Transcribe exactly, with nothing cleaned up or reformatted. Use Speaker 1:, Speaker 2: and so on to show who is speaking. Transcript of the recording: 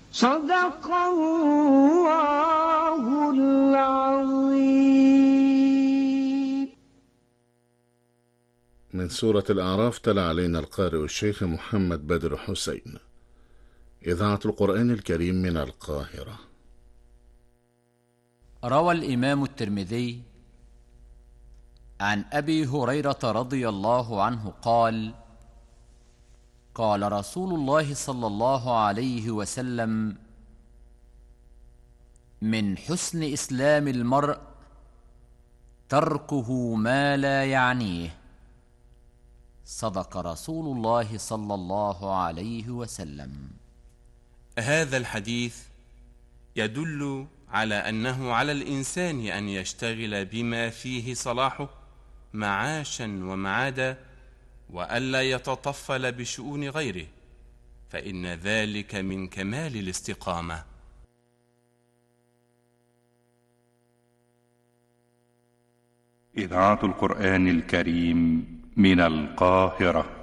Speaker 1: صدق الله العظيم.
Speaker 2: من سورة الأعراف تلا علينا القارئ الشيخ محمد بدر حسين. إذاعة القرآن الكريم من القاهرة.
Speaker 3: روى الإمام الترمذي عن أبي هريرة رضي الله عنه قال: قال رسول الله صلى الله عليه وسلم: من حسن إسلام المرء تركه ما لا يعنيه. صدق رسول الله صلى الله عليه وسلم.
Speaker 4: هذا الحديث يدل على أنه على الإنسان أن يشتغل بما فيه صلاحه معاشا ومعادا، وألا يتطفل بشؤون غيره، فإن ذلك من كمال الاستقامة.
Speaker 5: إذاعة القرآن الكريم من القاهرة.